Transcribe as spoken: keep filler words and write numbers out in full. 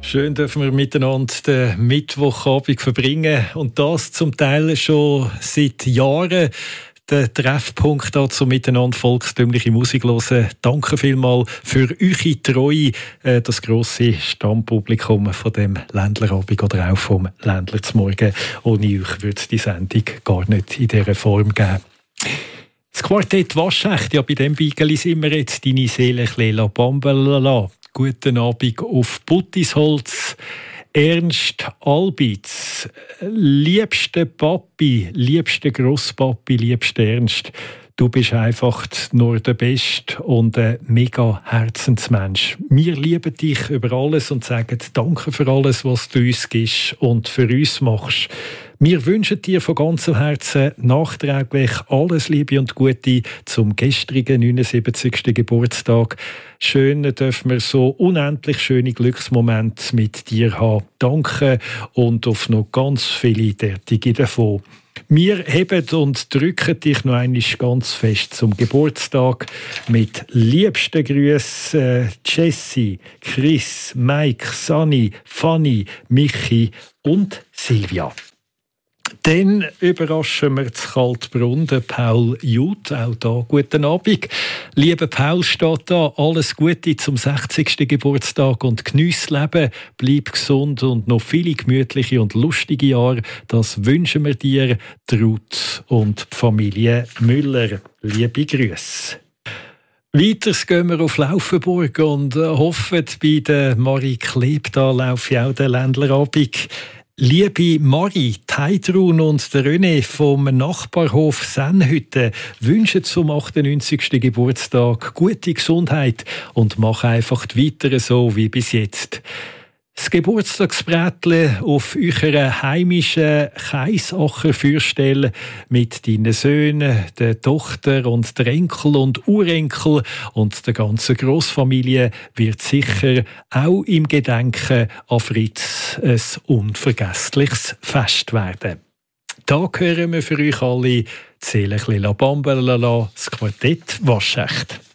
Schön dürfen wir miteinander den Mittwochabend verbringen und das zum Teil schon seit Jahren. Der Treffpunkt da zum Miteinander volkstümliche Musik hören. Danke vielmals für eure Treue, äh, das grosse Stammpublikum von dem Ländlerabend oder auch vom Ländler zum Morgen. Ohne euch würde es die Sendung gar nicht in dieser Form geben. Das Quartett Waschecht, ja, bei dem Beigeli sind wir jetzt deine Seele chlela bambelala. Guten Abend auf Buttisholz. Ernst Albitz, liebster Papi, liebster Grosspapi, liebster Ernst, du bist einfach nur der Beste und ein mega Herzensmensch. Wir lieben dich über alles und sagen Danke für alles, was du uns gibst und für uns machst. Wir wünschen dir von ganzem Herzen nachträglich alles Liebe und Gute zum gestrigen neunundsiebzigsten Geburtstag. Schön dürfen wir so unendlich schöne Glücksmomente mit dir haben. Danke und auf noch ganz viele derartige davon. Wir heben und drücken dich noch einmal ganz fest zum Geburtstag mit liebsten Grüßen äh, Jessie, Chris, Mike, Sani, Fanny, Michi und Silvia. Dann überraschen wir zu Kaltbrunn Paul Jud, auch da guten Abend. Lieber Paul, steht da alles Gute zum sechzigsten Geburtstag und geniess Leben, bleib gesund und noch viele gemütliche und lustige Jahre. Das wünschen wir dir, Ruth und die Familie Müller. Liebe Grüße. Weiter gehen wir auf Laufenburg und hoffen, bei der Marie Kleb da laufe auch der Ländlerabend. Liebe Marie, Heidrun und der René vom Nachbarhof Sennhütte wünschen zum achtundneunzigsten Geburtstag gute Gesundheit und mach einfach weiter so wie bis jetzt. Das Geburtstagsbrätle auf eurer heimischen Kaisacher Fürstelle mit deinen Söhnen, der Tochter und der Enkel und Urenkel und der ganzen Grossfamilie wird sicher auch im Gedenken an Fritz ein unvergessliches Fest werden. Da hören wir für euch alle «Zähle chlela bambelala», das Quartett Waschecht.